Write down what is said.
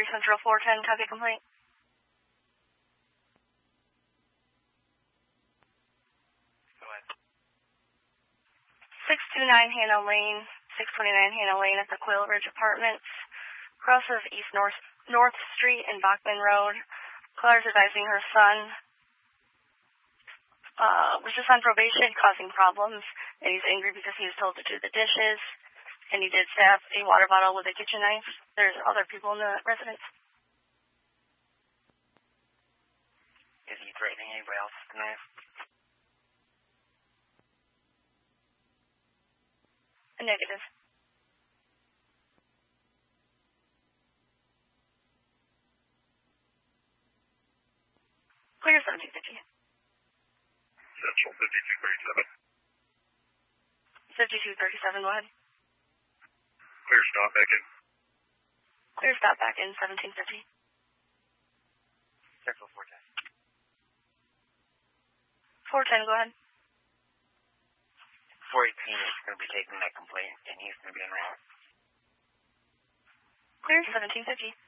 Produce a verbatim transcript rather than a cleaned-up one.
three Central four ten, copy complaint. Go ahead. six two nine Hannah Lane, six twenty-nine Hannah Lane at the Quail Ridge Apartments. Crosses East North, North Street and Bachman Road. Caller's advising her son uh, was just on probation, causing problems, and he's angry because he was told to do the dishes, and he did stab a water bottle with a kitchen knife. There's other people in the residence. Is he threatening anybody else with the knife? A negative. Clear seventeen fifty. Central fifty-two thirty-seven. fifty-two thirty-seven, go ahead. Clear stop back in. Clear stop back in seventeen fifty. Central four ten. four ten, go ahead. four eighteen is going to be taking that complaint, and he's going to be in route. Clear seventeen fifty.